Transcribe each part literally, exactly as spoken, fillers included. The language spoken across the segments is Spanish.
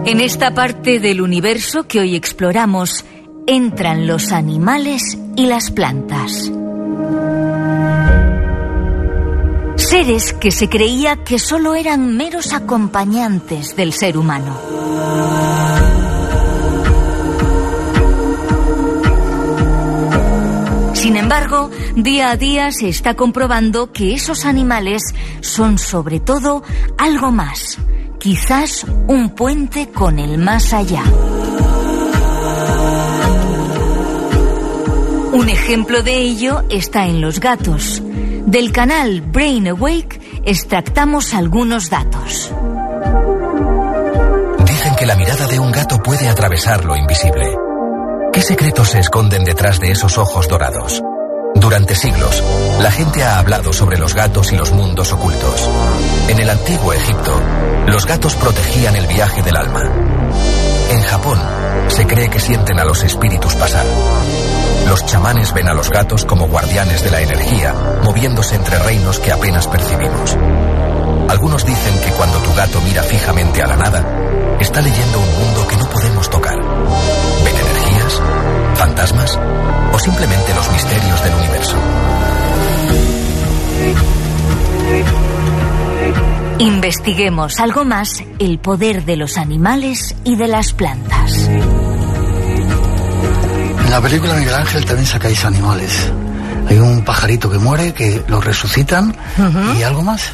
En esta parte del universo que hoy exploramos, entran los animales y las plantas. Seres que se creía que solo eran meros acompañantes del ser humano. Sin embargo, día a día se está comprobando que esos animales son sobre todo algo más, quizás un puente con el más allá. Un ejemplo de ello está en los gatos. Del canal Brain Awake extractamos algunos datos. Dicen que la mirada de un gato puede atravesar lo invisible. ¿Qué secretos se esconden detrás de esos ojos dorados? Durante siglos, la gente ha hablado sobre los gatos y los mundos ocultos. En el antiguo Egipto, los gatos protegían el viaje del alma. En Japón, se cree que sienten a los espíritus pasar. Los chamanes ven a los gatos como guardianes de la energía, moviéndose entre reinos que apenas percibimos. Algunos dicen que cuando tu gato mira fijamente a la nada, está leyendo un mundo que no podemos tocar. ¿Ven energías? ¿Fantasmas? ¿O simplemente los misterios del universo? Investiguemos algo más el poder de los animales y de las plantas. En la película Miguel Ángel también sacáis animales. Hay un pajarito que muere, que lo resucitan, uh-huh. ¿Y algo más?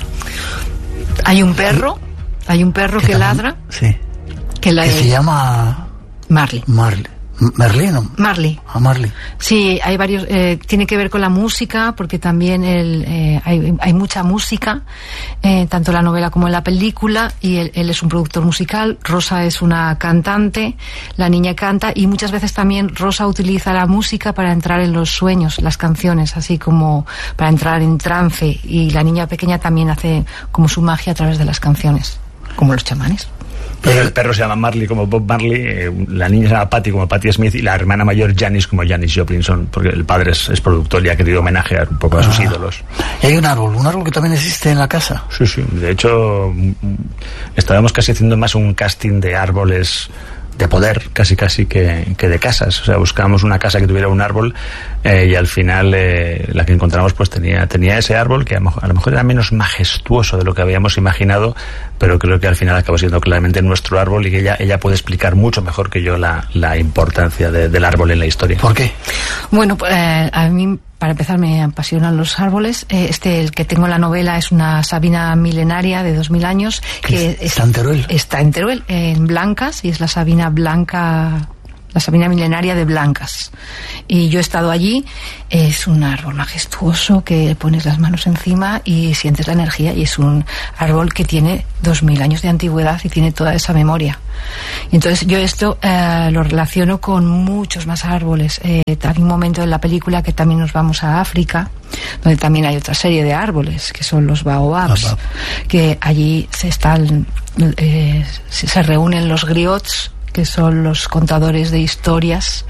Hay un perro, hay un perro que también, ladra. Sí. Que, la, que se llama... Marley. Marley. ¿Merlín o? Marley. Ah, Marley. Sí, hay varios... Eh, tiene que ver con la música, porque también el, eh, hay, hay mucha música, eh, tanto en la novela como en la película, y él, él es un productor musical, Rosa es una cantante, la niña canta, y muchas veces también Rosa utiliza la música para entrar en los sueños, las canciones, así como para entrar en trance, y la niña pequeña también hace como su magia a través de las canciones, como los chamanes. Pero el perro se llama Marley como Bob Marley, eh, la niña se llama Patty como Patti Smith y la hermana mayor Janis como Janis Joplin, porque el padre es, es productor y ha querido homenajear un poco a sus ah. ídolos. ¿Y hay un árbol? ¿Un árbol que también existe en la casa? Sí, sí. De hecho, estábamos casi haciendo más un casting de árboles de poder, casi casi que, que de casas. O sea, buscábamos una casa que tuviera un árbol eh, y al final eh, la que encontramos pues tenía, tenía ese árbol que a lo, mejor, a lo mejor era menos majestuoso de lo que habíamos imaginado, pero creo que al final acabó siendo claramente nuestro árbol y que ella, ella puede explicar mucho mejor que yo la, la importancia de, del árbol en la historia. ¿Por qué? Bueno, eh, a mí... Para empezar, me apasionan los árboles. Este, el que tengo en la novela, es una sabina milenaria de dos mil años. Que ¿Está en Teruel? Está en Teruel, en Blancas, y es la sabina blanca, la sabina milenaria de Blancas. Y yo he estado allí. Es un árbol majestuoso que pones las manos encima y sientes la energía, y es un árbol que tiene dos mil años de antigüedad y tiene toda esa memoria. Y entonces yo esto eh, lo relaciono con muchos más árboles. Eh, hay un momento en la película que también nos vamos a África, donde también hay otra serie de árboles, que son los baobabs, Baobab. que allí se están eh, se reúnen los griots, que son los contadores de historias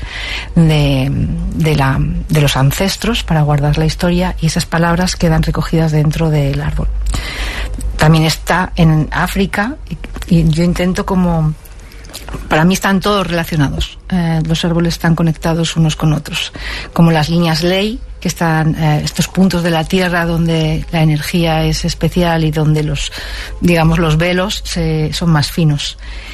de, de, la, de los ancestros, para guardar la historia, y esas palabras quedan recogidas dentro del árbol. También está en África, y, y yo intento como... Para mí están todos relacionados. Eh, los árboles están conectados unos con otros, como las líneas ley, que están eh, estos puntos de la tierra donde la energía es especial y donde los, digamos, los velos se, son más finos.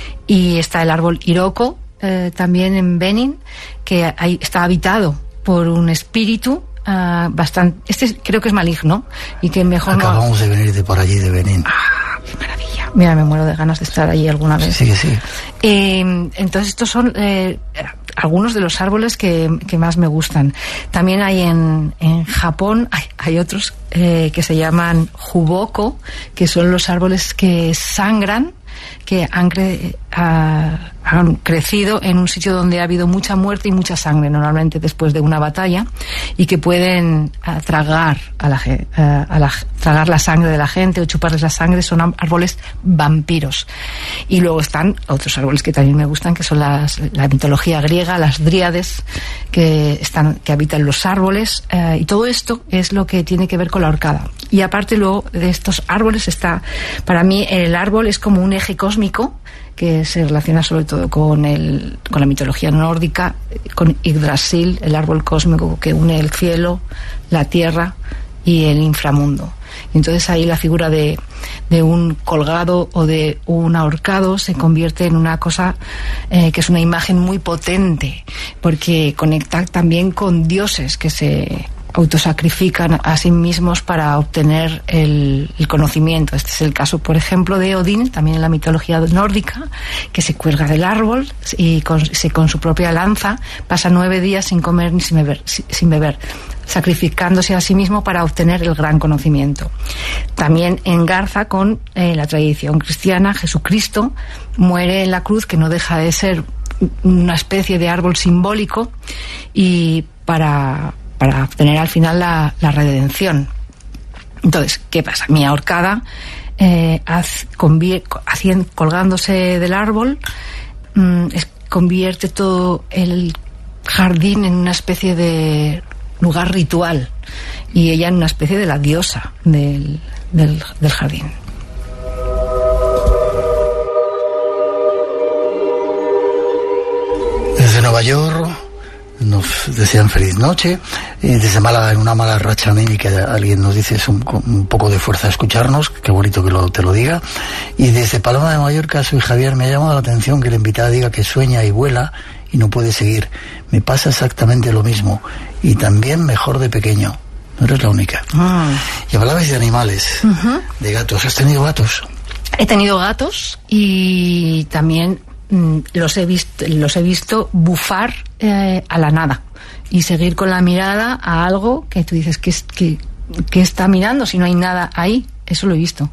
Y está el árbol Iroko, eh, también en Benin, que ahí está habitado por un espíritu uh, bastante... Este creo que es maligno y que mejor Acabamos no... de venir de por allí, de Benin. ¡Ah, qué maravilla! Mira, me muero de ganas de estar allí alguna vez. Sí, sí. Eh, entonces estos son eh, algunos de los árboles que, que más me gustan. También hay en, en Japón, hay, hay otros eh, que se llaman Juboko, que son los árboles que sangran, que han, cre uh, han crecido en un sitio donde ha habido mucha muerte y mucha sangre, normalmente después de una batalla, y que pueden uh, tragar a la, uh, a la tragar la sangre de la gente o chuparles la sangre. Son árboles vampiros. Y luego están otros árboles que también me gustan, que son las, la mitología griega, las dríades, que están, que habitan los árboles, uh, y todo esto es lo que tiene que ver con la horcada. Y aparte luego de estos árboles está, para mí el árbol es como un eje cósmico que se relaciona sobre todo con, el, con la mitología nórdica, con Yggdrasil, el árbol cósmico que une el cielo, la tierra y el inframundo. Entonces ahí la figura de, de un colgado o de un ahorcado se convierte en una cosa eh, que es una imagen muy potente, porque conecta también con dioses que se autosacrifican a sí mismos para obtener el, el conocimiento. Este es el caso, por ejemplo, de Odín, también en la mitología nórdica, que se cuelga del árbol y con, se, con su propia lanza pasa nueve días sin comer ni sin beber, sin beber, sacrificándose a sí mismo para obtener el gran conocimiento. También engarza con eh, la tradición cristiana. Jesucristo muere en la cruz, que no deja de ser una especie de árbol simbólico, y para para obtener al final la, la redención. Entonces, ¿qué pasa? Mi ahorcada, eh, haz, convier, hacien, colgándose del árbol, mmm, es, convierte todo el jardín en una especie de lugar ritual, y ella en una especie de la diosa del, del, del jardín. Desde Nueva York nos desean feliz noche, y desde Málaga, en una mala racha anímica, alguien nos dice es un, un poco de fuerza escucharnos, qué bonito que lo, te lo diga. Y desde Palma de Mallorca, soy Javier. Me ha llamado la atención que la invitada diga que sueña y vuela y no puede seguir. Me pasa exactamente lo mismo, y también mejor de pequeño. No eres la única. Ah. Y hablabais de animales, uh-huh. de gatos. ¿Has tenido gatos? He tenido gatos, y también los he visto los he visto bufar eh, a la nada y seguir con la mirada a algo que tú dices que, que, que está mirando si no hay nada ahí. Eso lo he visto.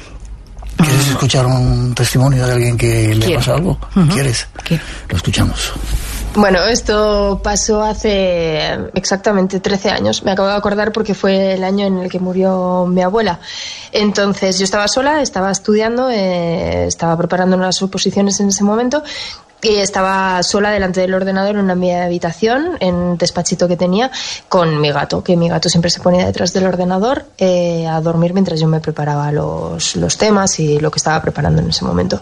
¿Quieres escuchar un testimonio de alguien que le Quiero. pasa algo? Uh-huh. ¿Quieres? Quiero. Lo escuchamos. Bueno, esto pasó hace exactamente trece años. Me acabo de acordar porque fue el año en el que murió mi abuela. Entonces yo estaba sola, estaba estudiando, eh, estaba preparando unas oposiciones en ese momento, y estaba sola delante del ordenador en una mi habitación, en un despachito que tenía, con mi gato, que mi gato siempre se ponía detrás del ordenador eh, a dormir mientras yo me preparaba los, los temas y lo que estaba preparando en ese momento.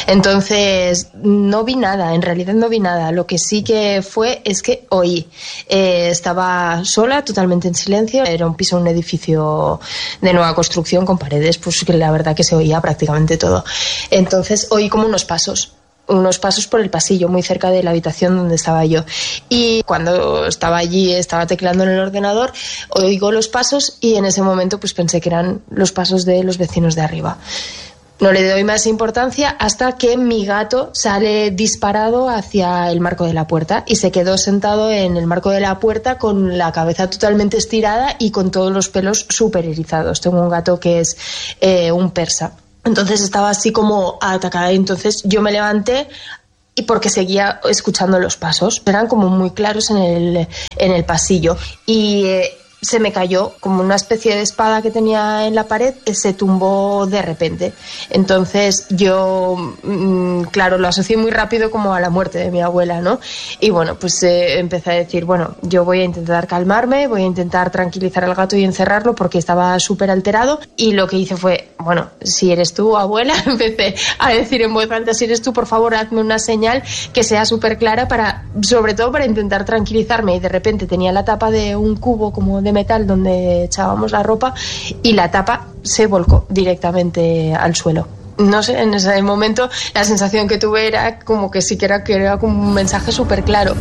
Entonces no vi nada, en realidad no vi nada. Lo que sí que fue es que oí. Eh, estaba sola, totalmente en silencio. Era un piso, un edificio de nueva construcción con paredes, pues que la verdad que se oía prácticamente todo. Entonces oí como unos pasos. unos pasos por el pasillo, muy cerca de la habitación donde estaba yo. Y cuando estaba allí, estaba tecleando en el ordenador, oigo los pasos, y en ese momento pues pensé que eran los pasos de los vecinos de arriba. No le doy más importancia hasta que mi gato sale disparado hacia el marco de la puerta y se quedó sentado en el marco de la puerta con la cabeza totalmente estirada y con todos los pelos súper erizados. Tengo un gato que es eh, un persa. Entonces estaba así como atacada, y entonces yo me levanté, y porque seguía escuchando los pasos, eran como muy claros en el, en el pasillo, y eh, se me cayó como una especie de espada que tenía en la pared, se tumbó de repente. Entonces yo, mmm, claro, lo asocié muy rápido como a la muerte de mi abuela, ¿no? Y bueno, pues eh, empecé a decir, bueno, yo voy a intentar calmarme, voy a intentar tranquilizar al gato y encerrarlo porque estaba súper alterado. Y lo que hice fue, bueno, si eres tú, abuela, empecé a decir en voz alta, si eres tú, por favor, hazme una señal que sea súper clara, para, sobre todo para intentar tranquilizarme. Y de repente tenía la tapa de un cubo como de metal donde echábamos la ropa, y la tapa se volcó directamente al suelo. No sé, en ese momento la sensación que tuve era como que sí que era, que era como un mensaje súper claro.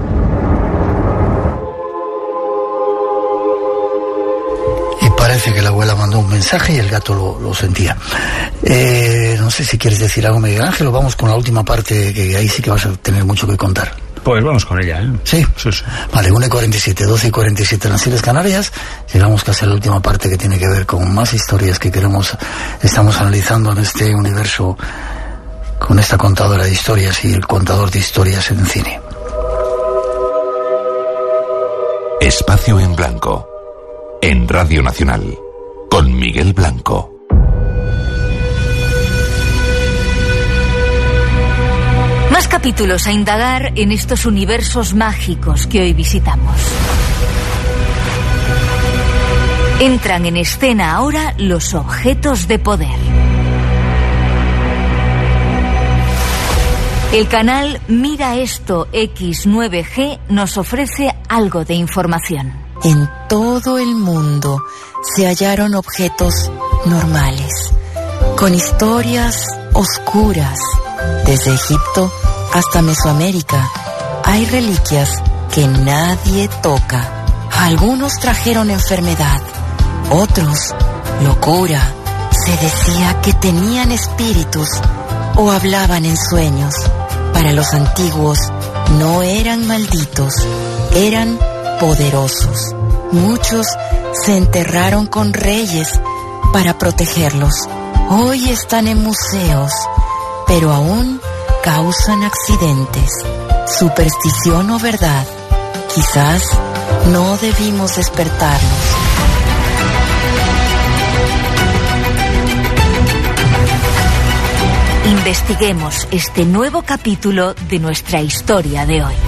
Y parece que la abuela mandó un mensaje y el gato lo, lo sentía. Eh, no sé si quieres decir algo, Miguel Ángel, o vamos con la última parte, que ahí sí que vas a tener mucho que contar. Pues vamos con ella, ¿eh? ¿Sí? Sí, sí. Vale, una y cuarenta y siete, doce y cuarenta y siete en las Islas Canarias. Llegamos casi a la última parte, que tiene que ver con más historias que queremos, estamos analizando en este universo con esta contadora de historias y el contador de historias en cine. Espacio en Blanco, en Radio Nacional, con Miguel Blanco. Más capítulos a indagar en estos universos mágicos que hoy visitamos. Entran en escena ahora los objetos de poder. El canal Mira Esto X nueve G nos ofrece algo de información. En todo el mundo se hallaron objetos normales, con historias oscuras. Desde Egipto hasta Mesoamérica hay reliquias que nadie toca. Algunos trajeron enfermedad, otros locura. Se decía que tenían espíritus o hablaban en sueños. Para los antiguos no eran malditos, eran poderosos. Muchos se enterraron con reyes para protegerlos. Hoy están en museos, pero aún causan accidentes. Superstición o verdad, quizás no debimos despertarnos. Investiguemos este nuevo capítulo de nuestra historia de hoy.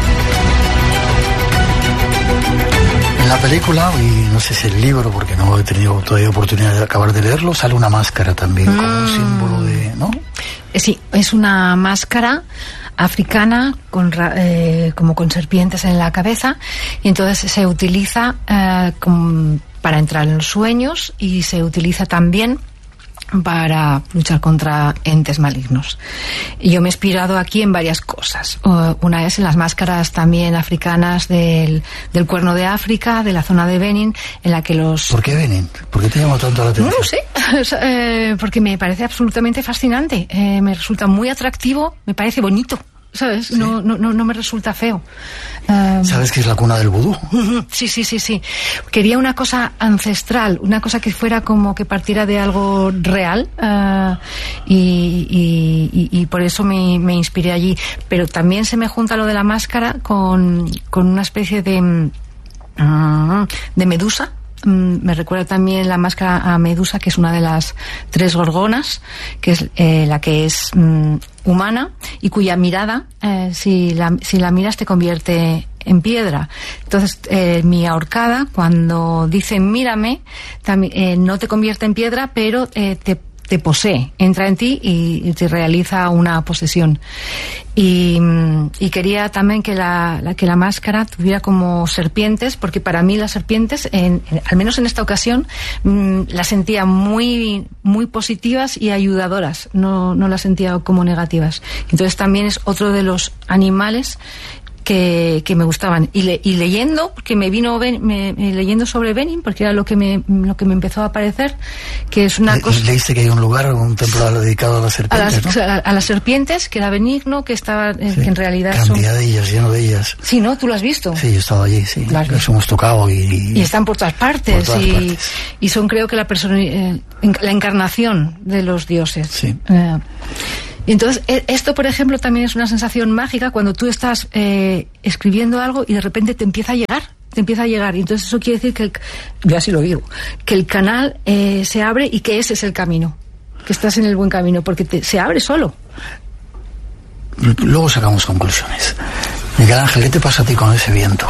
En la película, y no sé si el libro, porque no he tenido todavía oportunidad de acabar de leerlo, sale una máscara también, mm. como un símbolo de... ¿no? Sí, es una máscara africana con, eh, como con serpientes en la cabeza, y entonces se utiliza eh, con, para entrar en los sueños, y se utiliza también para luchar contra entes malignos. Y yo me he inspirado aquí en varias cosas. Uh, una es en las máscaras también africanas del, del Cuerno de África, de la zona de Benin, en la que los... ¿Por qué Benin? ¿Por qué te llama tanto la atención? No lo sé, eh, porque me parece absolutamente fascinante. Eh, me resulta muy atractivo, me parece bonito. ¿Sabes? ¿Sí? No, no, no me resulta feo. Um, ¿Sabes que es la cuna del vudú? Sí, sí, sí, sí. Quería una cosa ancestral, una cosa que fuera como que partiera de algo real, uh, y, y, y, y por eso me, me inspiré allí. Pero también se me junta lo de la máscara con, con una especie de, uh, de medusa. Me recuerda también la máscara a Medusa, que es una de las tres gorgonas, que es eh, la que es mm, humana y cuya mirada, eh, si, la, si la miras, te convierte en piedra. Entonces, eh, mi ahorcada, cuando dice mírame, también, eh, no te convierte en piedra, pero eh, te te posee, entra en ti y, y te realiza una posesión. Y, y quería también que la, la, que la máscara tuviera como serpientes, porque para mí las serpientes, en, en, al menos en esta ocasión, mmm, las sentía muy, muy positivas y ayudadoras, no, no las sentía como negativas. Entonces también es otro de los animales que, que me gustaban. Y, le, y leyendo, porque me vino me, me, leyendo sobre Benin, porque era lo que me lo que me empezó a aparecer, que es una Le, cosa... Leíste que hay un lugar, un templo dedicado a las serpientes, a las, ¿no? a, a las serpientes, que era benigno, que estaba, eh, sí, que en realidad cantidad son... de ellas, lleno de ellas. Sí, ¿no? ¿Tú lo has visto? Sí, yo he estado allí, sí. Claro. Las hemos tocado y... Y, y están por todas partes. Por todas y, partes. y son, creo que, la persona, eh, la encarnación de los dioses. Sí. Eh, Y entonces, esto, por ejemplo, también es una sensación mágica cuando tú estás eh, escribiendo algo y de repente te empieza a llegar, te empieza a llegar. Y entonces eso quiere decir que, el, yo así lo digo, que el canal eh, se abre y que ese es el camino, que estás en el buen camino, porque te, se abre solo. Luego sacamos conclusiones. Miguel Ángel, ¿qué te pasa a ti con ese viento?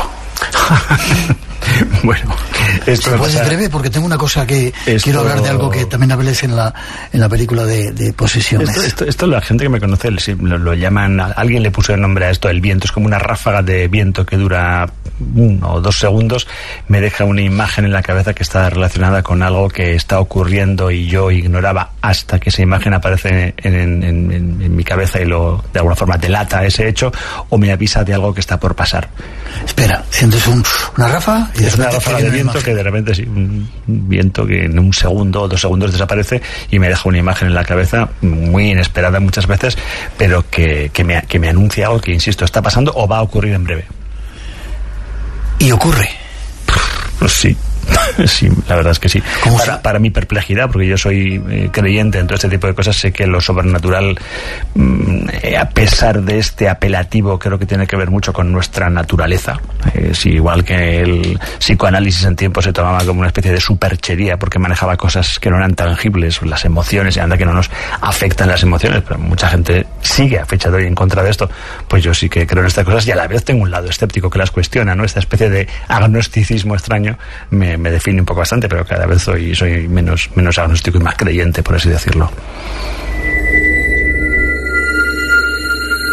Bueno, esto se puede ser breve porque tengo una cosa que esto... quiero hablar de algo que también hables en la en la película de, de Posesiones. Esto, esto, esto la gente que me conoce lo, lo llaman, alguien le puso el nombre a esto, el viento. Es como una ráfaga de viento que dura uno o dos segundos, me deja una imagen en la cabeza que está relacionada con algo que está ocurriendo y yo ignoraba hasta que esa imagen aparece en, en, en, en mi cabeza y lo de alguna forma delata ese hecho o me avisa de algo que está por pasar. Espera, sientes un, una ráfaga y es una ráfaga de viento que de repente sí, un viento que en un segundo o dos segundos desaparece y me deja una imagen en la cabeza muy inesperada muchas veces, pero que, que, me, que me anuncia algo que, insisto, está pasando o va a ocurrir en breve. ¿Y ocurre? Pues sí. Sí, la verdad es que sí. Para, para mi perplejidad, porque yo soy eh, creyente en todo este tipo de cosas, sé que lo sobrenatural, mmm, eh, a pesar de este apelativo, creo que tiene que ver mucho con nuestra naturaleza. Eh, sí, igual que el psicoanálisis en tiempo se tomaba como una especie de superchería, porque manejaba cosas que no eran tangibles, las emociones, y anda que no nos afectan las emociones, pero mucha gente sigue a fecha de hoy en contra de esto. Pues yo sí que creo en estas cosas y a la vez tengo un lado escéptico que las cuestiona, ¿no? Esta especie de agnosticismo extraño me me define un poco bastante, pero cada vez soy, soy menos, menos agnóstico y más creyente, por así decirlo.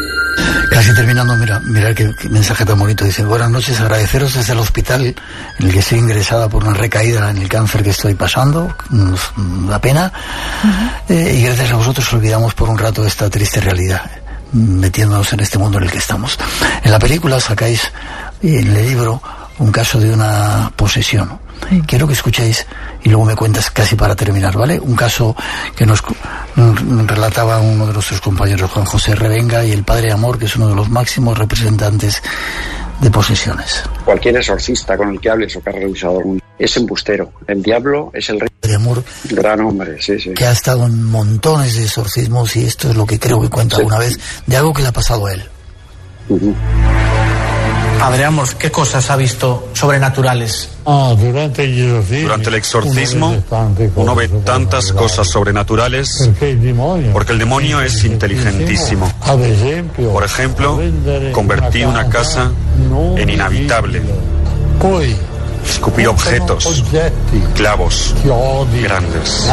terminando, mira, mira qué, qué mensaje tan bonito. Dice: buenas noches, agradeceros desde el hospital en el que estoy ingresada por una recaída en el cáncer que estoy pasando, nos da pena, uh-huh. eh, y gracias a vosotros olvidamos por un rato esta triste realidad, metiéndonos en este mundo en el que estamos. En la película sacáis, en el libro, un caso de una posesión. Sí. Quiero que escuchéis y luego me cuentas casi para terminar, ¿vale? Un caso que nos relataba uno de nuestros compañeros, Juan José Revenga, y el Padre Amor, que es uno de los máximos representantes de posesiones. Cualquier exorcista con el que hables o que ha revisado algún es embustero. El diablo es el rey. Padre Amor, gran hombre, sí, sí. Que ha estado en montones de exorcismos, y esto es lo que creo que cuenta sí. alguna vez de algo que le ha pasado a él. Uh-huh. Padre Amor, ¿qué cosas ha visto sobrenaturales? Ah, durante el exorcismo, durante el exorcismo uno ve tantas cosas sobrenaturales porque el demonio es inteligentísimo. Por ejemplo, convertir una casa en inhabitable, escupir objetos, clavos grandes.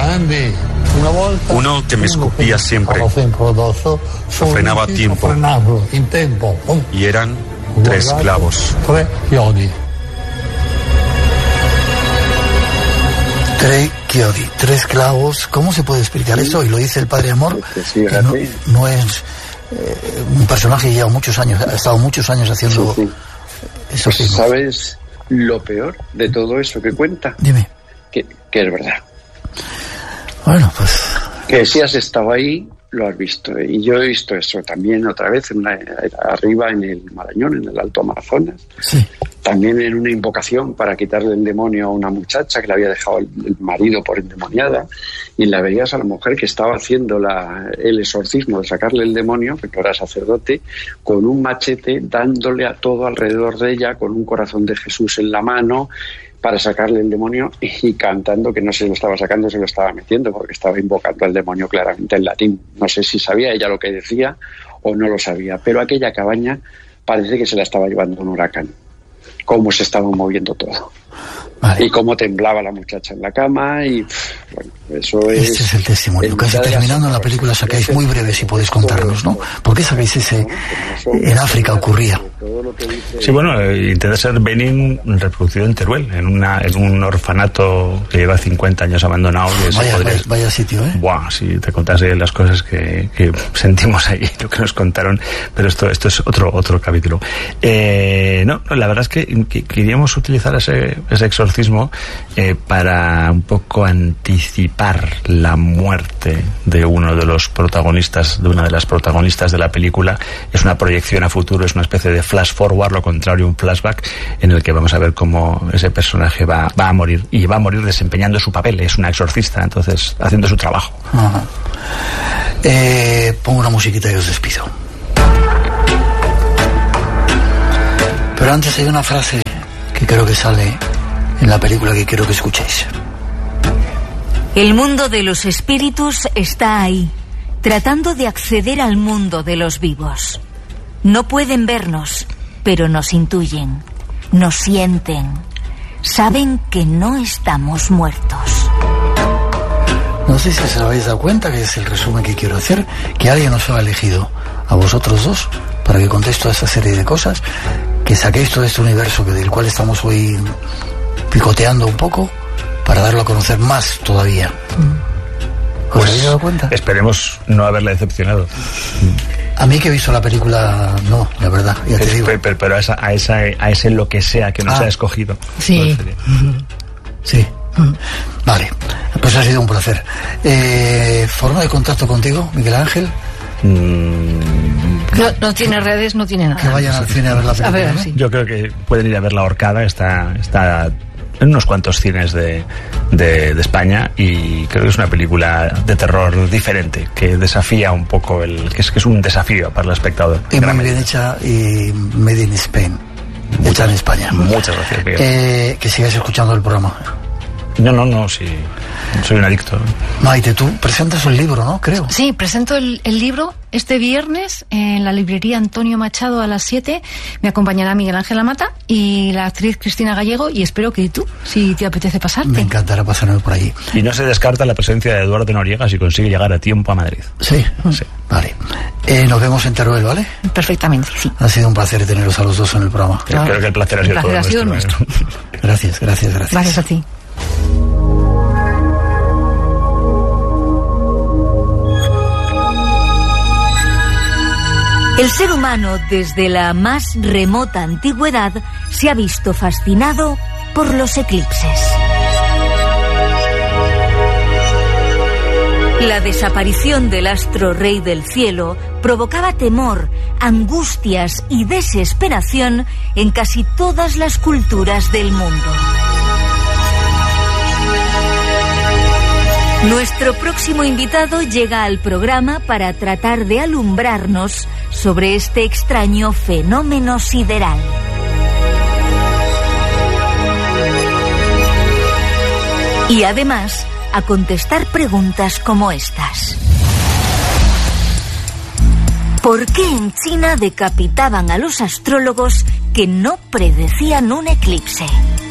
Uno que me escupía siempre, frenaba a tiempo, y eran tres clavos. Tres chiodi, tres clavos. ¿Cómo se puede explicar eso? Y lo dice el Padre Amor, sí, que no, no es eh, un personaje que lleva muchos años, ha estado muchos años haciendo sí, sí. esos pues, ¿sabes lo peor de todo eso que cuenta? Dime. Que, que es verdad. Bueno, pues... Que si has estado ahí, lo has visto. Y yo he visto eso también otra vez en la, arriba en el Marañón, en el Alto Amazonas. Sí. También en una invocación para quitarle el demonio a una muchacha que le había dejado el, el marido por endemoniada, y la veías a la mujer que estaba haciendo la, el exorcismo de sacarle el demonio, que no era sacerdote, con un machete dándole a todo alrededor de ella, con un corazón de Jesús en la mano, para sacarle el demonio, y cantando que no se lo estaba sacando, se lo estaba metiendo, porque estaba invocando al demonio claramente en latín. No sé si sabía ella lo que decía o no lo sabía, pero aquella cabaña parece que se la estaba llevando un huracán. Cómo se estaba moviendo todo. Vale. Y cómo temblaba la muchacha en la cama, y bueno, eso es... Este es el testimonio. Casi terminando en la película sacáis muy breve, si podéis contarnos, ¿no? ¿Por qué sacáis ese... En África ocurría? Sí, bueno, eh, intenta ser Benin reproducido en Teruel, en una en un orfanato que lleva cincuenta años abandonado. Y vaya, podría... vaya, vaya sitio, ¿eh? Buah, si te contase las cosas que, que sentimos ahí, lo que nos contaron, pero esto esto es otro otro capítulo. Eh, no, la verdad es que, que queríamos utilizar ese, ese exorcismo eh, para un poco anticipar la muerte de uno de los protagonistas, de una de las protagonistas de la película. Es una proyección a futuro, es una especie de flash forward, lo contrario, un flashback, en el que vamos a ver cómo ese personaje va, va a morir, y va a morir desempeñando su papel. Es una exorcista, entonces haciendo su trabajo. Ajá. Eh, pongo una musiquita y os despido. Pero antes hay una frase que creo que sale en la película que quiero que escuchéis. El mundo de los espíritus está ahí, tratando de acceder al mundo de los vivos. No pueden vernos, pero nos intuyen, nos sienten, saben que no estamos muertos. No sé si os habéis dado cuenta, que es el resumen que quiero hacer, que alguien os ha elegido a vosotros dos para que contéis toda esta serie de cosas, que saquéis todo este universo que del cual estamos hoy picoteando un poco, para darlo a conocer más todavía. ¿Os pues, habéis dado cuenta? Esperemos no haberla decepcionado. A mí que he visto la película, no, la verdad, ya te digo. Pero, pero a, esa, a, esa, a ese lo que sea que nos ah, ha escogido. Sí. Sí. Vale, pues ha sido un placer. Eh, ¿Forma de contacto contigo, Miguel Ángel? Mm, no, no tiene redes, no tiene nada. Que vayan al cine a ver la película. A ver, ¿no? Sí. Yo creo que pueden ir a ver La Horcada, está... está en unos cuantos cines de, de, de España, y creo que es una película de terror diferente, que desafía un poco, el que es, que es un desafío para el espectador. Y muy bien hecha, y made in Spain, hecha en España. Muchas gracias, Miguel. Eh, que sigas escuchando el programa. No, no, no, sí. Soy un adicto. Maite, tú presentas el libro, ¿no? Creo. Sí, presento el, el libro este viernes en la librería Antonio Machado a las siete. Me acompañará Miguel Ángel Amata y la actriz Cristina Gallego, y espero que tú, si te apetece pasarte. Me encantará pasarme por allí. Y no se descarta la presencia de Eduardo Noriega si consigue llegar a tiempo a Madrid. Sí, sí. Vale. Eh, nos vemos en Teruel, ¿vale? Perfectamente, sí. Ha sido un placer teneros a los dos en el programa. Creo, creo que el placer ha sido, el placer todo ha sido nuestro. nuestro. Gracias, gracias, gracias. Gracias a ti. El ser humano, desde la más remota antigüedad, se ha visto fascinado por los eclipses. La desaparición del astro rey del cielo provocaba temor, angustias y desesperación en casi todas las culturas del mundo. Nuestro próximo invitado llega al programa para tratar de alumbrarnos sobre este extraño fenómeno sideral. Y además, a contestar preguntas como estas. ¿Por qué en China decapitaban a los astrólogos que no predecían un eclipse?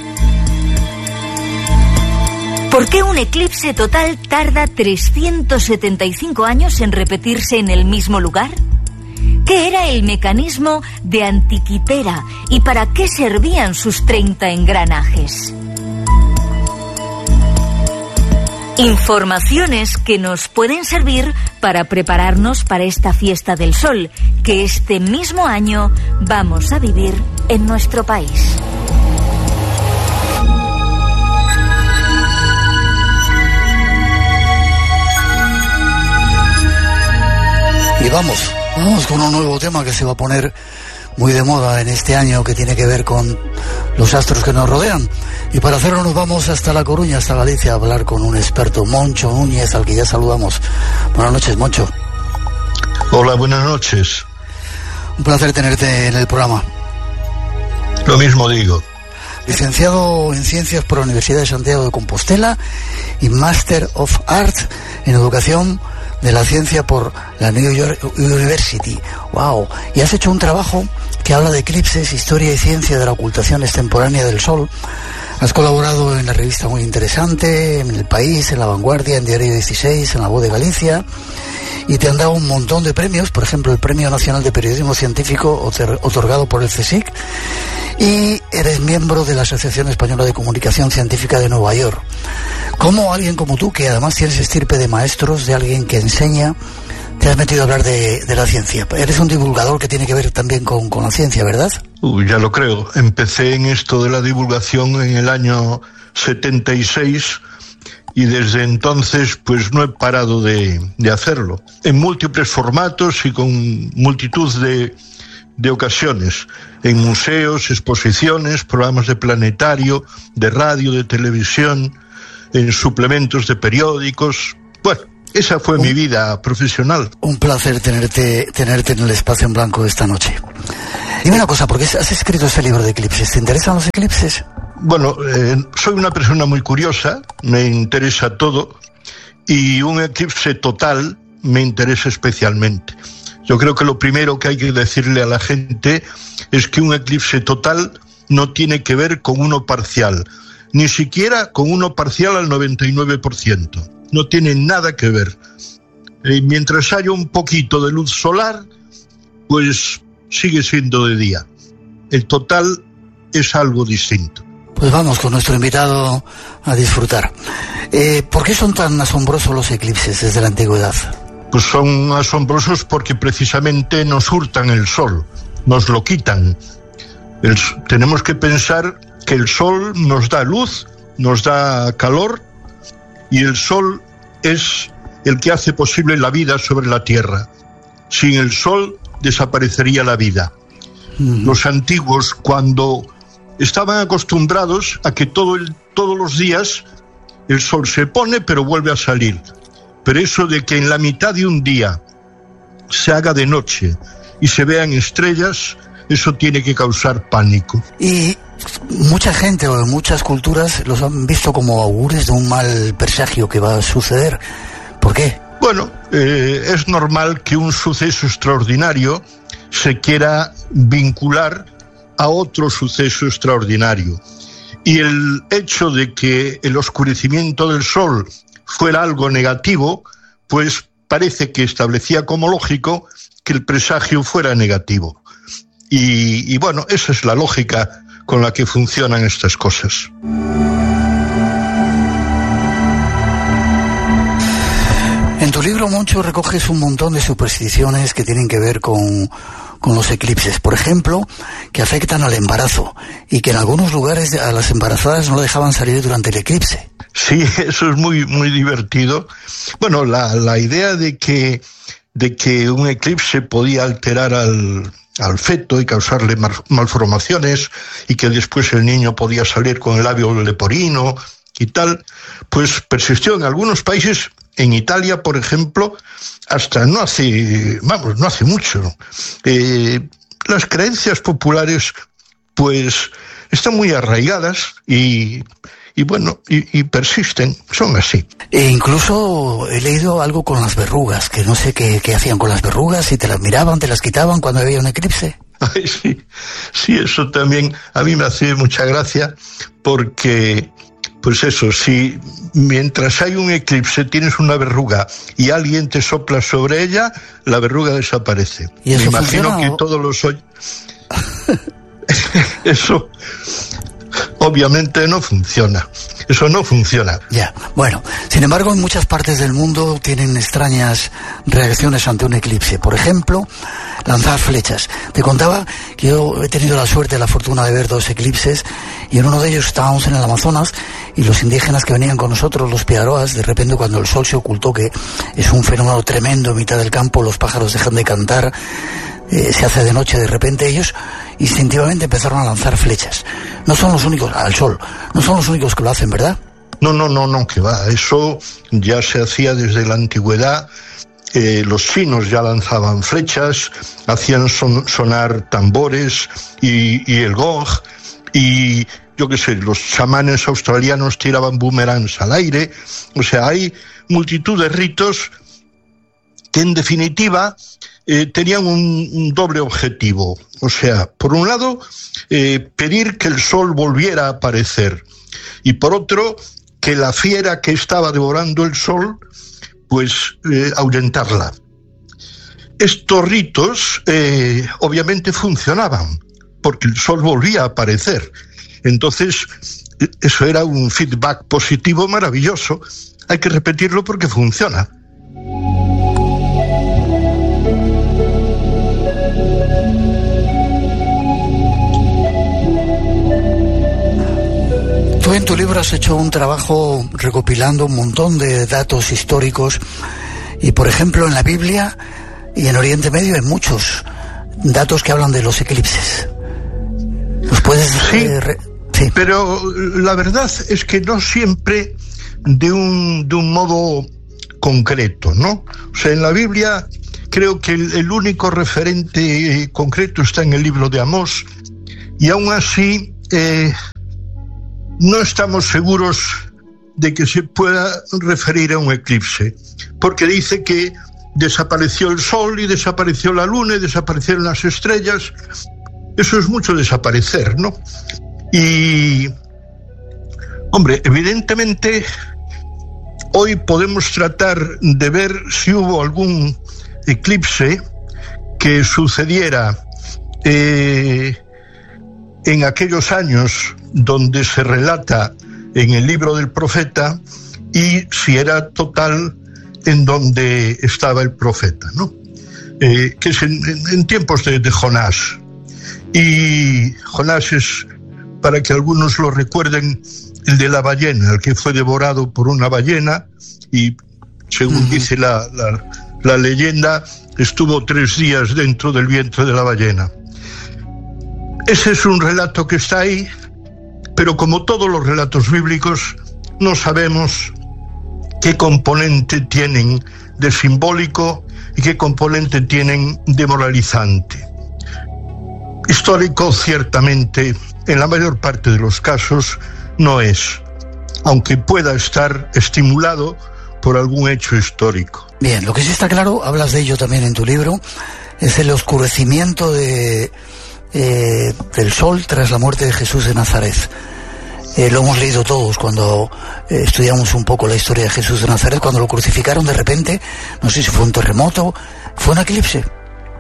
¿Por qué un eclipse total tarda trescientos setenta y cinco años en repetirse en el mismo lugar? ¿Qué era el mecanismo de Antiquitera y para qué servían sus treinta engranajes? Informaciones que nos pueden servir para prepararnos para esta fiesta del sol que este mismo año vamos a vivir en nuestro país. Y vamos, vamos con un nuevo tema que se va a poner muy de moda en este año, que tiene que ver con los astros que nos rodean. Y para hacerlo nos vamos hasta La Coruña, hasta Galicia, a hablar con un experto, Moncho Núñez, al que ya saludamos. Buenas noches, Moncho. Hola, buenas noches. Un placer tenerte en el programa. Lo mismo digo. Licenciado en Ciencias por la Universidad de Santiago de Compostela y Master of Arts en Educación de la Ciencia por la New York University. ¡Wow! Y has hecho un trabajo que habla de eclipses, historia y ciencia de la ocultación extemporánea del Sol. Has colaborado en la revista muy interesante, en El País, en La Vanguardia, en Diario dieciséis, en La Voz de Galicia, y te han dado un montón de premios, por ejemplo el Premio Nacional de Periodismo Científico otorgado por el CSIC, y eres miembro de la Asociación Española de Comunicación Científica de Nueva York. ¿Cómo alguien como tú, que además tienes estirpe de maestros, de alguien que enseña, te has metido a hablar de, de la ciencia? Eres un divulgador que tiene que ver también con, con la ciencia, ¿verdad? Uh, ya lo creo. Empecé en esto de la divulgación en el año setenta y seis y desde entonces pues no he parado de, de hacerlo. En múltiples formatos y con multitud de, de ocasiones. En museos, exposiciones, programas de planetario, de radio, de televisión, en suplementos de periódicos. Bueno, esa fue un, mi vida profesional. Un placer tenerte tenerte en el espacio en blanco esta noche. Dime una cosa, ¿por qué has escrito este libro de eclipses? ¿Te interesan los eclipses? Bueno, eh, soy una persona muy curiosa, me interesa todo, y un eclipse total me interesa especialmente. Yo creo que lo primero que hay que decirle a la gente es que un eclipse total no tiene que ver con uno parcial, ni siquiera con uno parcial al noventa y nueve por ciento. No tiene nada que ver. Eh, mientras haya un poquito de luz solar, pues sigue siendo de día. El total es algo distinto. Pues vamos con nuestro invitado a disfrutar. Eh, ¿Por qué son tan asombrosos los eclipses desde la antigüedad? Pues son asombrosos porque precisamente nos hurtan el sol, nos lo quitan. El, tenemos que pensar que el sol nos da luz, nos da calor, y el sol es el que hace posible la vida sobre la tierra. Sin el sol desaparecería la vida. Mm. Los antiguos, cuando estaban acostumbrados a que todo el, todos los días el sol se pone pero vuelve a salir, pero eso de que en la mitad de un día se haga de noche y se vean estrellas, eso tiene que causar pánico. Y mucha gente o muchas culturas los han visto como augures de un mal presagio que va a suceder. ¿Por qué? Bueno, eh, es normal que un suceso extraordinario se quiera vincular a otro suceso extraordinario. Y el hecho de que el oscurecimiento del sol fuera algo negativo, pues parece que establecía como lógico que el presagio fuera negativo. Y, y bueno, esa es la lógica con la que funcionan estas cosas. En tu libro, Moncho, recoges un montón de supersticiones que tienen que ver con, con los eclipses. Por ejemplo, que afectan al embarazo y que en algunos lugares a las embarazadas no dejaban salir durante el eclipse. Sí, eso es muy, muy divertido. Bueno, la, la idea de que, de que un eclipse podía alterar al, al feto y causarle mal, malformaciones y que después el niño podía salir con el labio leporino y tal, pues persistió en algunos países. En Italia, por ejemplo, hasta no hace, vamos, no hace mucho. Eh, las creencias populares, pues, están muy arraigadas y, y bueno, y, y persisten, son así. E incluso he leído algo con las verrugas, que no sé qué, qué hacían con las verrugas, si te las miraban, te las quitaban cuando había un eclipse. Ay, sí, sí, eso también a mí me hace mucha gracia, porque... Pues eso, si mientras hay un eclipse tienes una verruga y alguien te sopla sobre ella, la verruga desaparece. ¿Y eso Me imagino funciona, que o... todos los... Eso obviamente no funciona. Eso no funciona. Ya, bueno, sin embargo, en muchas partes del mundo tienen extrañas reacciones ante un eclipse. Por ejemplo, lanzar flechas. Te contaba que yo he tenido la suerte, la fortuna de ver dos eclipses, y en uno de ellos estábamos en el Amazonas y los indígenas que venían con nosotros, los piaroas, de repente cuando el sol se ocultó, que es un fenómeno tremendo en mitad del campo, los pájaros dejan de cantar, eh, se hace de noche, de repente ellos instintivamente empezaron a lanzar flechas. No son los únicos, al sol, no son los únicos que lo hacen, ¿verdad? No, no, no, no, que va. Eso ya se hacía desde la antigüedad. Eh, los chinos ya lanzaban flechas, hacían son, sonar tambores y, y el gong, y yo qué sé, los chamanes australianos tiraban boomerangs al aire. O sea, hay multitud de ritos que en definitiva eh, tenían un, un doble objetivo. O sea, por un lado, eh, pedir que el sol volviera a aparecer, y por otro, que la fiera que estaba devorando el sol, pues eh, ahuyentarla. Estos ritos eh, obviamente funcionaban, porque el sol volvía a aparecer. Entonces, eso era un feedback positivo maravilloso. Hay que repetirlo porque funciona. Tú en tu libro has hecho un trabajo recopilando un montón de datos históricos y, por ejemplo, en la Biblia y en Oriente Medio hay muchos datos que hablan de los eclipses. ¿Los puedes...? Sí, eh, re... sí, pero la verdad es que no siempre de un, de un modo concreto, ¿no? O sea, en la Biblia creo que el, el único referente eh, concreto está en el libro de Amós, y aún así... Eh, no estamos seguros de que se pueda referir a un eclipse, porque dice que desapareció el sol y desapareció la luna y desaparecieron las estrellas. Eso es mucho desaparecer, ¿no? Y, hombre, evidentemente hoy podemos tratar de ver si hubo algún eclipse que sucediera eh, en aquellos años donde se relata en el libro del profeta, y si era total en donde estaba el profeta, ¿no? Eh, que es en, en tiempos de, de Jonás. Y Jonás es, para que algunos lo recuerden, el de la ballena, el que fue devorado por una ballena y, según uh-huh. dice la, la, la leyenda, estuvo tres días dentro del vientre de la ballena. Ese es un relato que está ahí, pero como todos los relatos bíblicos, no sabemos qué componente tienen de simbólico y qué componente tienen de moralizante. Histórico, ciertamente, en la mayor parte de los casos, no es, aunque pueda estar estimulado por algún hecho histórico. Bien, lo que sí está claro, hablas de ello también en tu libro, es el oscurecimiento de... Eh, del sol tras la muerte de Jesús de Nazaret. Eh, lo hemos leído todos cuando eh, estudiamos un poco la historia de Jesús de Nazaret. Cuando lo crucificaron, de repente, no sé si fue un terremoto, fue un eclipse.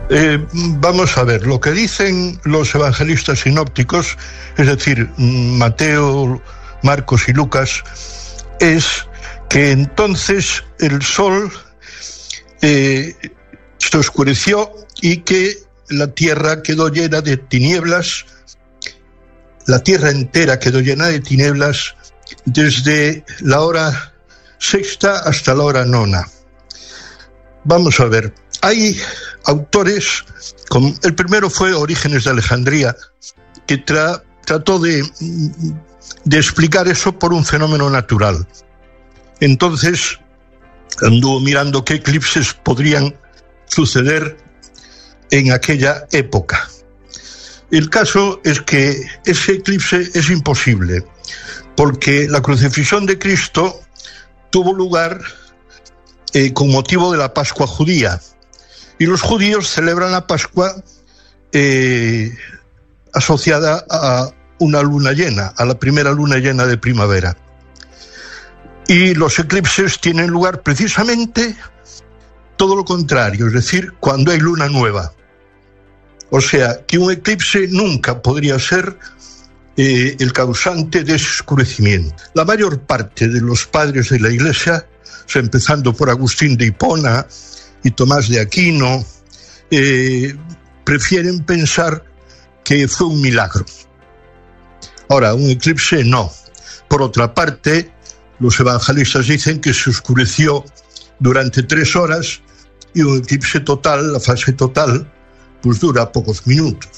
Eh, vamos a ver, lo que dicen los evangelistas sinópticos, es decir, Mateo, Marcos y Lucas, es que entonces el sol eh, se oscureció y que la tierra quedó llena de tinieblas, la tierra entera quedó llena de tinieblas desde la hora sexta hasta la hora nona. Vamos a ver, hay autores, como el primero fue Orígenes de Alejandría, que tra, trató de, de explicar eso por un fenómeno natural. Entonces anduvo mirando qué eclipses podrían suceder en aquella época. El caso es que ese eclipse es imposible, porque la crucifixión de Cristo tuvo lugar eh, con motivo de la Pascua judía, y los judíos celebran la Pascua eh, asociada a una luna llena, a la primera luna llena de primavera. Y los eclipses tienen lugar precisamente todo lo contrario, es decir, cuando hay luna nueva. O sea, que un eclipse nunca podría ser eh, el causante de ese oscurecimiento. La mayor parte de los padres de la Iglesia, o sea, empezando por Agustín de Hipona y Tomás de Aquino, eh, prefieren pensar que fue un milagro. Ahora, un eclipse no. Por otra parte, los evangelistas dicen que se oscureció durante tres horas y un eclipse total, la fase total, pues dura pocos minutos.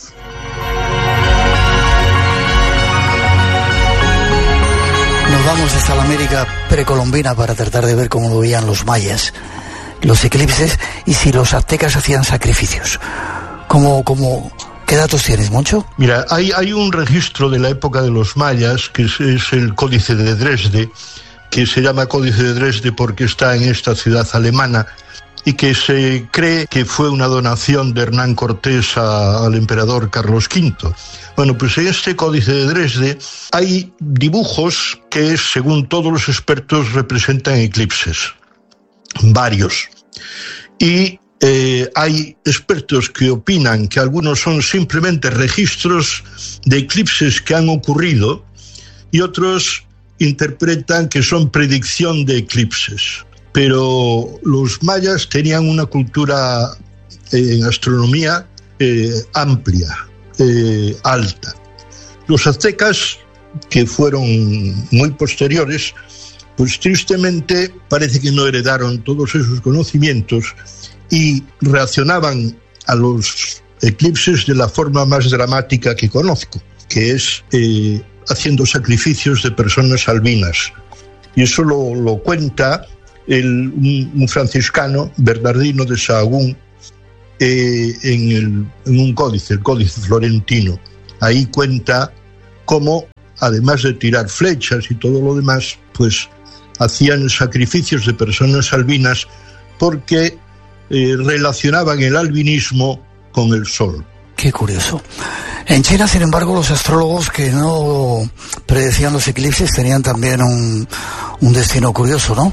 Nos vamos hasta la América precolombina para tratar de ver cómo lo veían los mayas, los eclipses, y si los aztecas hacían sacrificios. ¿Cómo, cómo, ¿Qué datos tienes, Moncho? Mira, hay, hay un registro de la época de los mayas, que es, es el Códice de Dresde, que se llama Códice de Dresde porque está en esta ciudad alemana, y que se cree que fue una donación de Hernán Cortés a, al emperador Carlos quinto. Bueno, pues en este Códice de Dresde hay dibujos que, según todos los expertos, representan eclipses, varios. Y eh, hay expertos que opinan que algunos son simplemente registros de eclipses que han ocurrido, y otros interpretan que son predicción de eclipses. Pero los mayas tenían una cultura eh, en astronomía eh, amplia, eh, alta. Los aztecas, que fueron muy posteriores, pues tristemente parece que no heredaron todos esos conocimientos y reaccionaban a los eclipses de la forma más dramática que conozco, que es eh, haciendo sacrificios de personas albinas. Y eso lo, lo cuenta el, un, un franciscano, Bernardino de Sahagún, eh, en, el, en un códice, el Códice Florentino. Ahí cuenta cómo, además de tirar flechas y todo lo demás, pues hacían sacrificios de personas albinas porque eh, relacionaban el albinismo con el sol. Qué curioso. En China, sin embargo, los astrólogos que no predecían los eclipses tenían también un, un destino curioso, ¿no?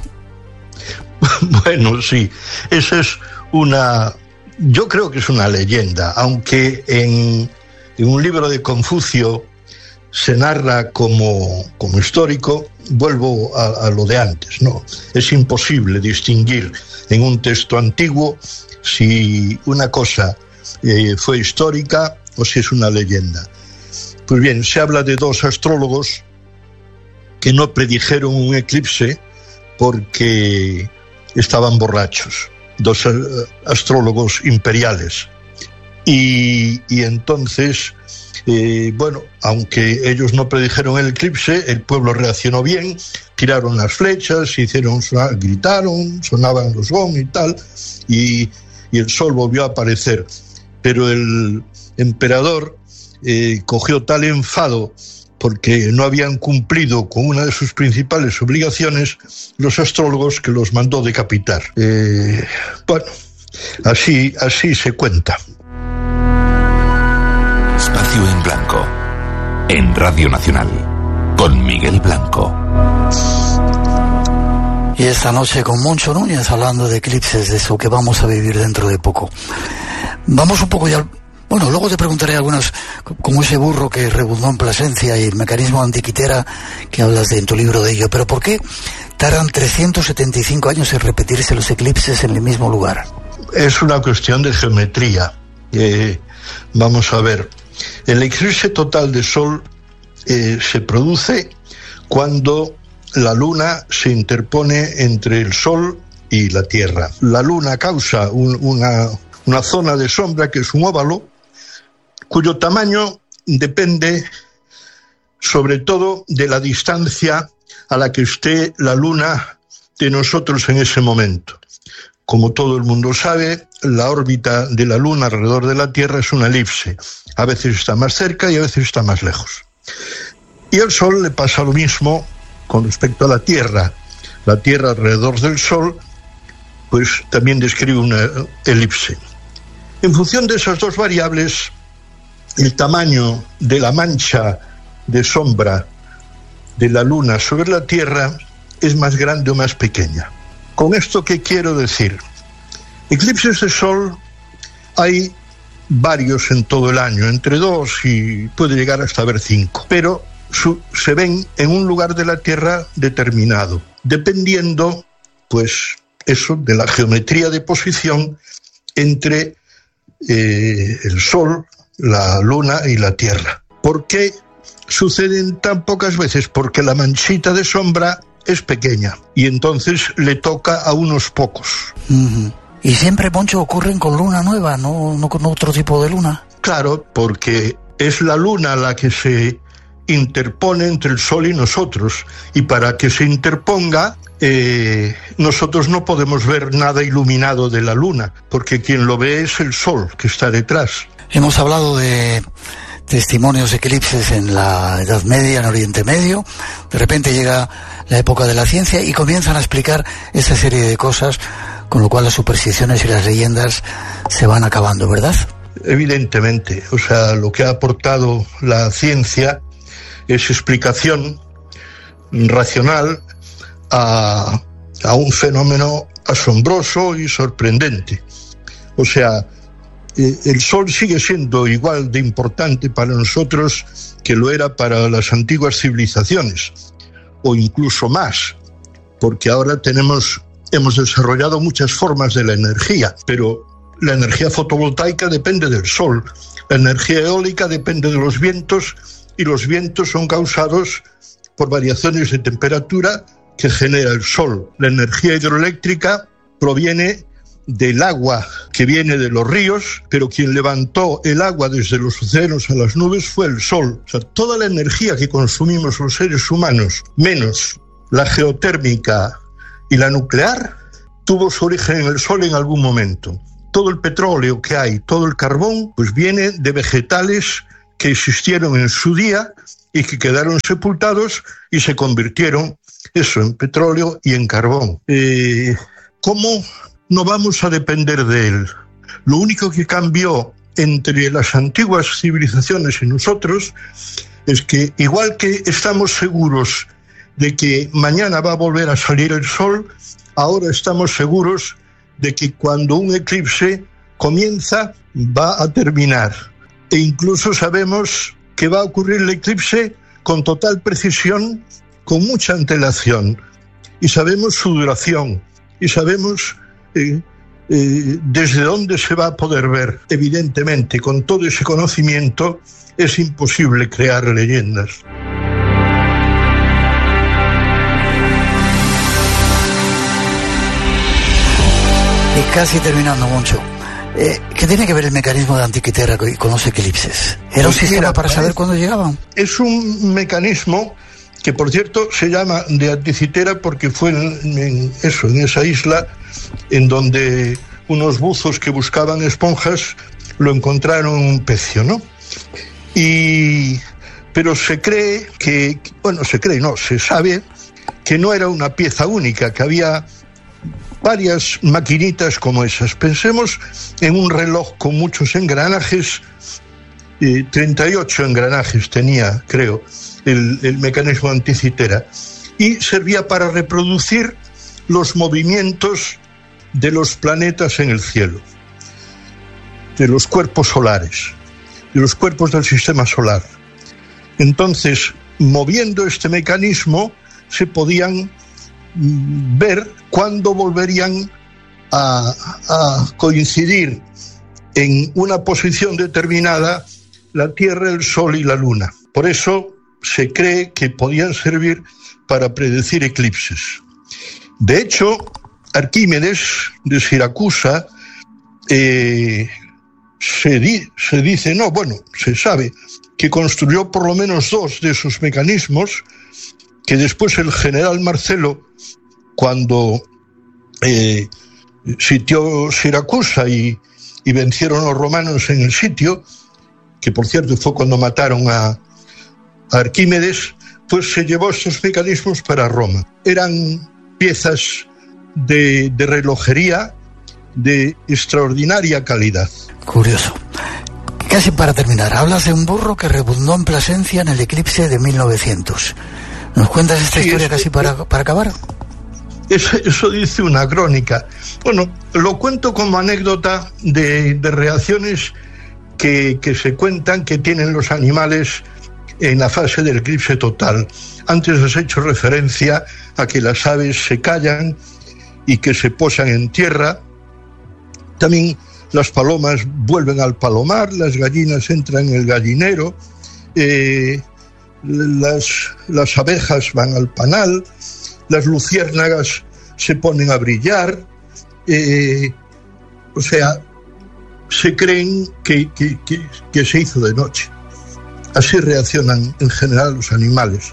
Bueno, sí, esa es una... Yo creo que es una leyenda, aunque en, en un libro de Confucio se narra como, como histórico. Vuelvo a, a lo de antes, ¿no? Es imposible distinguir en un texto antiguo si una cosa eh, fue histórica o si es una leyenda. Pues bien, se habla de dos astrólogos que no predijeron un eclipse porque estaban borrachos, dos astrólogos imperiales. Y, y entonces, eh, bueno, aunque ellos no predijeron el eclipse, el pueblo reaccionó bien, tiraron las flechas, hicieron sonar, gritaron, sonaban los gong y tal, y, y el sol volvió a aparecer. Pero el emperador eh, cogió tal enfado porque no habían cumplido con una de sus principales obligaciones, los astrólogos, que los mandó decapitar. Eh, bueno, así, así se cuenta. Espacio en Blanco, en Radio Nacional, con Miguel Blanco. Y esta noche con Moncho Núñez hablando de eclipses, de eso que vamos a vivir dentro de poco. Vamos un poco ya... Bueno, luego te preguntaré algunas, como ese burro que rebuzó en Plasencia y el mecanismo antiquitera que hablas de en tu libro de ello. Pero ¿por qué tardan trescientos setenta y cinco años en repetirse los eclipses en el mismo lugar? Es una cuestión de geometría. Eh, vamos a ver. El eclipse total de Sol eh, se produce cuando la Luna se interpone entre el Sol y la Tierra. La Luna causa un, una, una zona de sombra que es un óvalo, cuyo tamaño depende sobre todo de la distancia a la que esté la Luna de nosotros en ese momento. Como todo el mundo sabe, la órbita de la Luna alrededor de la Tierra es una elipse. A veces está más cerca y a veces está más lejos. Y al Sol le pasa lo mismo con respecto a la Tierra. La Tierra alrededor del Sol, pues también describe una elipse. En función de esas dos variables, el tamaño de la mancha de sombra de la Luna sobre la Tierra es más grande o más pequeña. ¿Con esto qué quiero decir? Eclipses de Sol hay varios en todo el año, entre dos y puede llegar hasta haber cinco, pero su, se ven en un lugar de la Tierra determinado, dependiendo, pues, eso, de la geometría de posición entre eh, el Sol, la Luna y la Tierra. ¿Por qué suceden tan pocas veces? Porque la manchita de sombra es pequeña y entonces le toca a unos pocos. Uh-huh. Y siempre, Moncho, ocurren con luna nueva, no, no con otro tipo de luna. Claro, porque es la Luna la que se interpone entre el Sol y nosotros, y para que se interponga eh, nosotros no podemos ver nada iluminado de la Luna, porque quien lo ve es el Sol que está detrás. Hemos hablado de testimonios de eclipses en la Edad Media, en Oriente Medio. De repente llega la época de la ciencia y comienzan a explicar esa serie de cosas, con lo cual las supersticiones y las leyendas se van acabando, ¿verdad? Evidentemente. O sea, lo que ha aportado la ciencia es explicación racional a, a un fenómeno asombroso y sorprendente. O sea, el Sol sigue siendo igual de importante para nosotros que lo era para las antiguas civilizaciones, o incluso más, porque ahora tenemos, hemos desarrollado muchas formas de la energía, pero la energía fotovoltaica depende del Sol, la energía eólica depende de los vientos, y los vientos son causados por variaciones de temperatura que genera el Sol. La energía hidroeléctrica proviene del agua que viene de los ríos, pero quien levantó el agua desde los océanos a las nubes fue el Sol. O sea, toda la energía que consumimos los seres humanos, menos la geotérmica y la nuclear, tuvo su origen en el Sol en algún momento. Todo el petróleo que hay, todo el carbón, pues viene de vegetales que existieron en su día y que quedaron sepultados y se convirtieron, eso, en petróleo y en carbón. Eh, ¿Cómo no vamos a depender de él? Lo único que cambió entre las antiguas civilizaciones y nosotros es que, igual que estamos seguros de que mañana va a volver a salir el Sol, ahora estamos seguros de que cuando un eclipse comienza, va a terminar. E incluso sabemos que va a ocurrir el eclipse con total precisión, con mucha antelación. Y sabemos su duración, y sabemos Eh, eh, desde dónde se va a poder ver. Evidentemente, con todo ese conocimiento es imposible crear leyendas. Y casi terminando, Moncho, eh, ¿qué tiene que ver el mecanismo de Antiquitera con los eclipses? ¿Era un Pues sistema mira, para saber cuándo llegaban? Es un mecanismo que, por cierto, se llama de Anticitera porque fue en, en eso, en esa isla en donde unos buzos que buscaban esponjas lo encontraron un pecio, ¿no? Y pero se cree que, bueno, se cree, no, se sabe que no era una pieza única, que había varias maquinitas como esas. Pensemos en un reloj con muchos engranajes, eh, treinta y ocho engranajes tenía, creo, el, el mecanismo Anticitera, y servía para reproducir los movimientos de los planetas en el cielo. de los cuerpos solares, de los cuerpos del sistema solar. Entonces, moviendo este mecanismo, se podían ver cuándo volverían a, a coincidir en una posición determinada la Tierra, el Sol y la Luna. Por eso se cree que podían servir para predecir eclipses. De hecho, Arquímedes de Siracusa eh, se, di, se dice, no, bueno, se sabe que construyó por lo menos dos de esos mecanismos, que después el general Marcelo, cuando eh, sitió Siracusa y, y vencieron los romanos en el sitio, que por cierto fue cuando mataron a, a Arquímedes, pues se llevó estos mecanismos para Roma. Eran piezas de, de relojería de extraordinaria calidad. Curioso. Casi para terminar, hablas de un burro que rebundó en Plasencia en el eclipse de mil novecientos. ¿Nos cuentas esta sí, historia eso, casi para, para acabar? Eso, eso dice una crónica. Bueno, lo cuento como anécdota de, de reacciones que, que se cuentan que tienen los animales en la fase del eclipse total. Antes has hecho referencia a que las aves se callan y que se posan en tierra. También las palomas vuelven al palomar, las gallinas entran en el gallinero, eh, las, las abejas van al panal, las luciérnagas se ponen a brillar, eh, o sea, se creen que, que, que, que se hizo de noche. Así reaccionan en general los animales.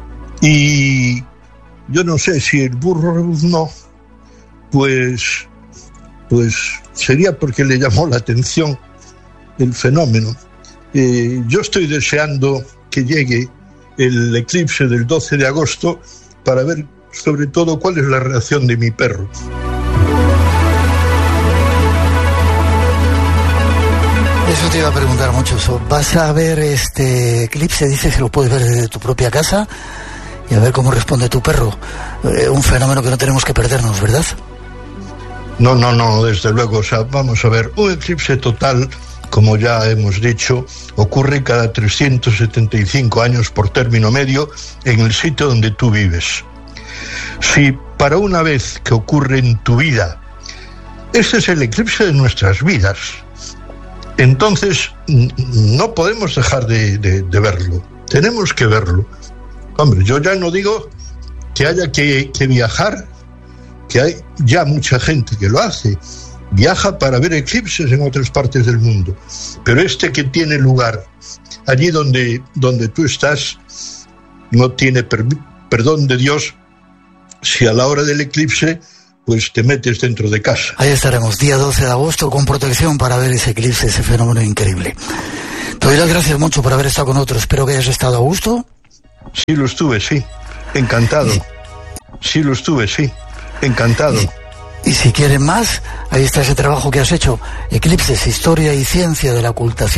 Y yo no sé si el burro rebuznó, pues, pues sería porque le llamó la atención el fenómeno. Eh, yo estoy deseando que llegue el eclipse del doce de agosto para ver sobre todo cuál es la reacción de mi perro. Eso te iba a preguntar mucho. ¿Vas a ver este eclipse? Dices que lo puedes ver desde tu propia casa y a ver cómo responde tu perro. Eh, un fenómeno que no tenemos que perdernos, ¿verdad? No, no, no, desde luego. O sea, vamos a ver, un eclipse total, como ya hemos dicho, ocurre cada trescientos setenta y cinco años por término medio en el sitio donde tú vives. Si para una vez que ocurre en tu vida, este es el eclipse de nuestras vidas, entonces no podemos dejar de, de, de verlo. Tenemos que verlo. Hombre, yo ya no digo que haya que, que viajar, que hay ya mucha gente que lo hace. Viaja para ver eclipses en otras partes del mundo. Pero este que tiene lugar allí donde, donde tú estás, no tiene per, perdón de Dios si a la hora del eclipse pues te metes dentro de casa. Ahí estaremos, día doce de agosto, con protección para ver ese eclipse, ese fenómeno increíble. Te doy las gracias mucho por haber estado con nosotros. Espero que hayas estado a gusto. Sí, lo estuve, sí. Encantado. Sí, lo estuve, sí. Encantado. Y, y si quieren más, ahí está ese trabajo que has hecho. Eclipses, historia y ciencia de la ocultación.